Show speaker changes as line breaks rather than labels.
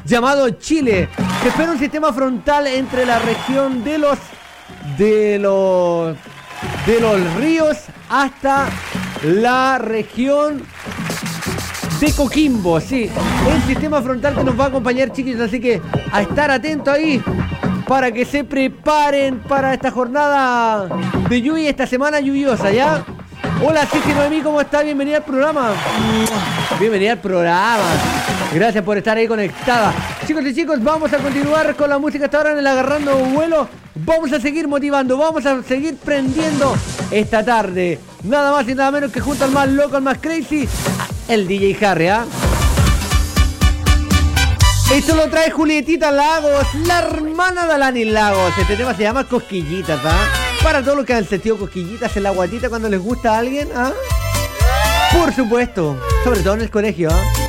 llamado Chile, que espera un sistema frontal entre la región de los ríos hasta la región de Coquimbo, sí, el sistema frontal que nos va a acompañar, chiquillos, así que a estar atentos ahí para que se preparen para esta jornada de lluvia, esta semana lluviosa, ¿ya? Hola, Cici Noemí, ¿cómo está? Bienvenida al programa. Bienvenida al programa. Gracias por estar ahí conectada. Chicos y chicos, vamos a continuar con la música hasta ahora en el Agarrando Vuelo. Vamos a seguir motivando, vamos a seguir prendiendo esta tarde. Nada más y nada menos que junto al más loco, al más crazy, el DJ Harry, ¿ah? Esto lo trae Julietita Lagos, la hermana de Alani Lagos. Este tema se llama Cosquillitas, ¿ah? Para todos los que han sentido cosquillitas en la guatita cuando les gusta a alguien, ¿ah? Por supuesto, sobre todo en el colegio, ¿ah?